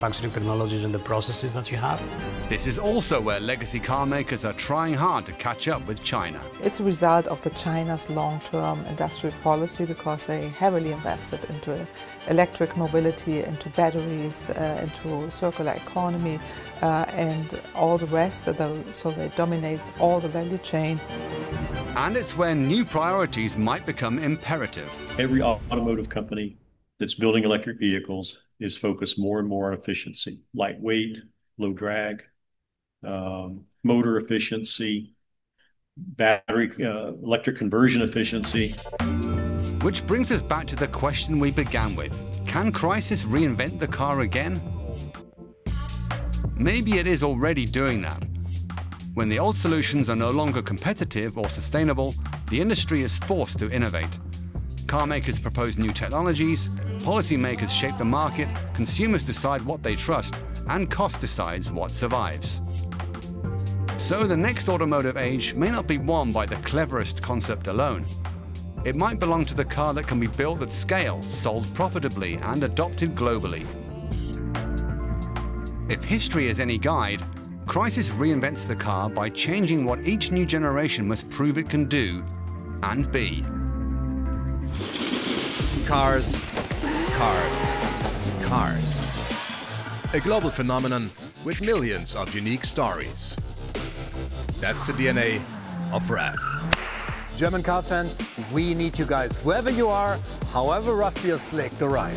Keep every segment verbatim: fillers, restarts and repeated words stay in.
manufacturing technologies and the processes that you have. This is also where legacy car makers are trying hard to catch up with China. It's a result of the China's long-term industrial policy because they heavily invested into electric mobility, into batteries, uh, into circular economy uh, and all the rest, so they dominate all the value chain. And it's where new priorities might become imperative. Every automotive company that's building electric vehicles is focused more and more on efficiency, lightweight, low drag, um, motor efficiency, battery, uh, electric conversion efficiency. Which brings us back to the question we began with. Can Chrysler reinvent the car again? Maybe it is already doing that. When the old solutions are no longer competitive or sustainable, the industry is forced to innovate. Car makers propose new technologies, policymakers shape the market, consumers decide what they trust, and cost decides what survives. So the next automotive age may not be won by the cleverest concept alone. It might belong to the car that can be built at scale, sold profitably, and adopted globally. If history is any guide, Chrysler reinvents the car by changing what each new generation must prove it can do and be. Cars, cars, cars. A global phenomenon with millions of unique stories. That's the D N A of R A V. German car fans, we need you guys wherever you are, however rusty or slick the ride.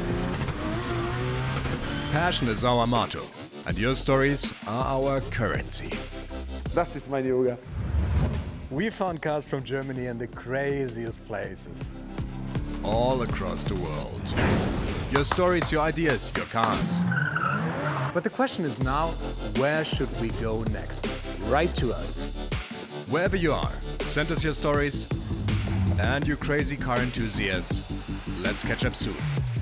Passion is our motto, and your stories are our currency. Das ist mein Yoga. We found cars from Germany in the craziest places. All across the world. Your stories, your ideas, your cars. But the question is now, where should we go next? Write to us. Wherever you are, send us your stories. And you crazy car enthusiasts, let's catch up soon.